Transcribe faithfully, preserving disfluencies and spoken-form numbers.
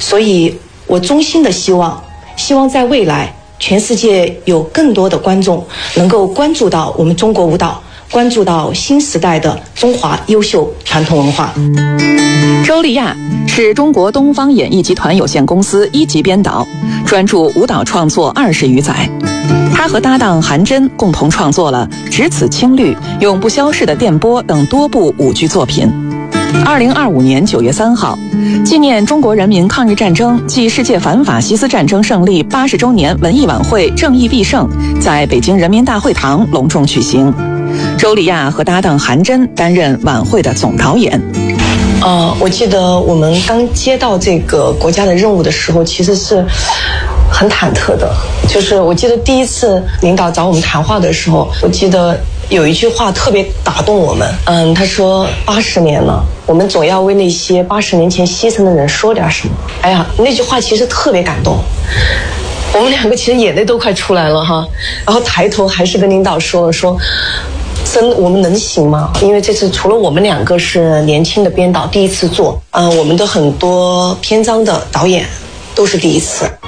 所以我衷心的希望，希望在未来，全世界有更多的观众能够关注到我们中国舞蹈，关注到新时代的中华优秀传统文化。 周丽亚是中国东方演艺集团有限公司一级编导，专注舞蹈创作二十余载。他和搭档韩真共同创作了《只此青绿》《永不消逝的电波》等多部舞剧作品。二零二五年九月三号，纪念中国人民抗日战争暨世界反法西斯战争胜利八十周年文艺晚会正义必胜在北京人民大会堂隆重举行。周丽亚和搭档韩真担任晚会的总导演。 呃，我记得我们刚接到这个国家的任务的时候，其实是很忐忑的。就是我记得第一次领导找我们谈话的时候，我记得有一句话特别打动我们。嗯，他说八十年了，我们总要为那些八十年前牺牲的人说点什么。哎呀，那句话其实特别感动。我们两个其实眼泪都快出来了哈，然后抬头还是跟领导说了说。真我们能行吗？因为这次除了我们两个是年轻的编导第一次做，嗯、呃，我们的很多篇章的导演都是第一次。